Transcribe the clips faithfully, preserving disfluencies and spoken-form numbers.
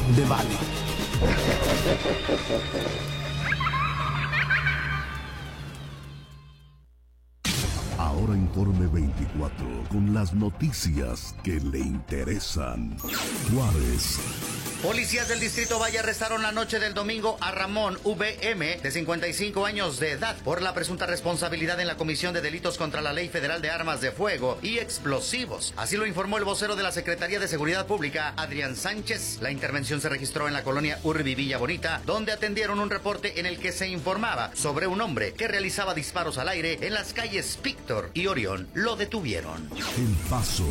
de Bali. Ahora Informe veinticuatro, con las noticias que le interesan. Juárez. Policías del Distrito Valle arrestaron la noche del domingo a Ramón V M, de cincuenta y cinco años de edad, por la presunta responsabilidad en la comisión de delitos contra la Ley Federal de Armas de Fuego y Explosivos. Así lo informó el vocero de la Secretaría de Seguridad Pública, Adrián Sánchez. La intervención se registró en la colonia Urbi Villa Bonita, donde atendieron un reporte en el que se informaba sobre un hombre que realizaba disparos al aire en las calles Píctor y Orión. Lo detuvieron. El Paso.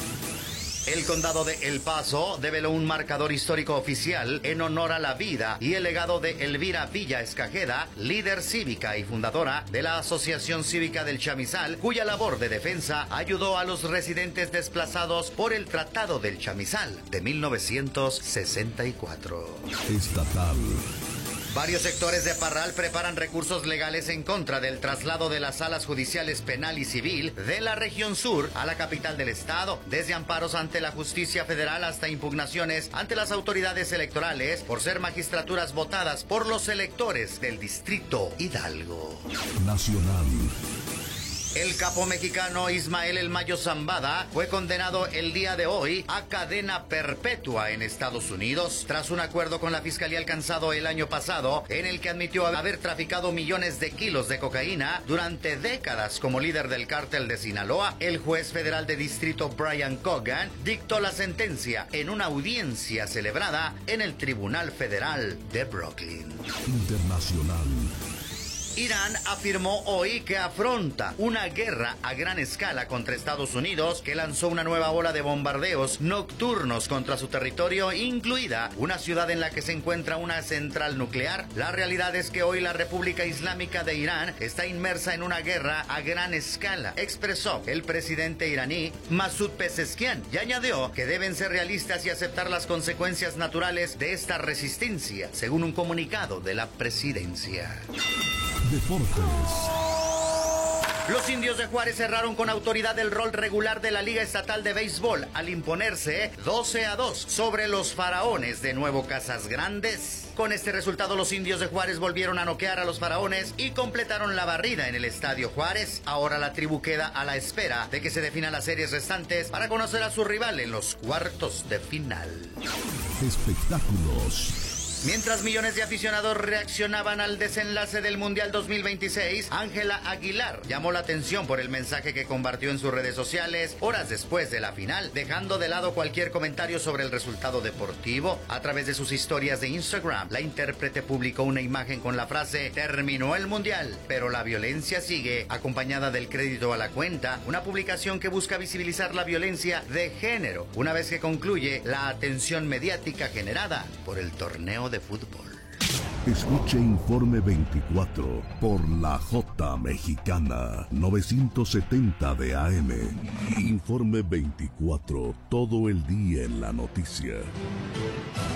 El condado de El Paso develó un marcador histórico oficial en honor a la vida y el legado de Elvira Villa Escajeda, líder cívica y fundadora de la Asociación Cívica del Chamizal, cuya labor de defensa ayudó a los residentes desplazados por el Tratado del Chamizal de mil novecientos sesenta y cuatro. Estatal. Varios sectores de Parral preparan recursos legales en contra del traslado de las salas judiciales penal y civil de la región sur a la capital del estado, desde amparos ante la justicia federal hasta impugnaciones ante las autoridades electorales por ser magistraturas votadas por los electores del distrito Hidalgo. Nacional. El capo mexicano Ismael El Mayo Zambada fue condenado el día de hoy a cadena perpetua en Estados Unidos tras un acuerdo con la fiscalía alcanzado el año pasado en el que admitió haber traficado millones de kilos de cocaína durante décadas como líder del cártel de Sinaloa. El juez federal de distrito Brian Cogan dictó la sentencia en una audiencia celebrada en el Tribunal Federal de Brooklyn. Internacional. Irán afirmó hoy que afronta una guerra a gran escala contra Estados Unidos, que lanzó una nueva ola de bombardeos nocturnos contra su territorio, incluida una ciudad en la que se encuentra una central nuclear. La realidad es que hoy la República Islámica de Irán está inmersa en una guerra a gran escala, expresó el presidente iraní Masoud Pezeshkian, y añadió que deben ser realistas y aceptar las consecuencias naturales de esta resistencia, según un comunicado de la presidencia. Deportes. Los Indios de Juárez cerraron con autoridad el rol regular de la Liga Estatal de Béisbol al imponerse doce a dos sobre los Faraones de Nuevo Casas Grandes. Con este resultado, los Indios de Juárez volvieron a noquear a los Faraones y completaron la barrida en el Estadio Juárez. Ahora la tribu queda a la espera de que se definan las series restantes para conocer a su rival en los cuartos de final. Espectáculos. Mientras millones de aficionados reaccionaban al desenlace del Mundial dos mil veintiséis, Ángela Aguilar llamó la atención por el mensaje que compartió en sus redes sociales horas después de la final, dejando de lado cualquier comentario sobre el resultado deportivo. A través de sus historias de Instagram, la intérprete publicó una imagen con la frase "Terminó el Mundial, pero la violencia sigue", acompañada del crédito a la cuenta, una publicación que busca visibilizar la violencia de género, una vez que concluye la atención mediática generada por el torneo de fútbol. Escuche Informe veinticuatro por la J Mexicana novecientos setenta de A M. Informe veinticuatro, todo el día en la noticia.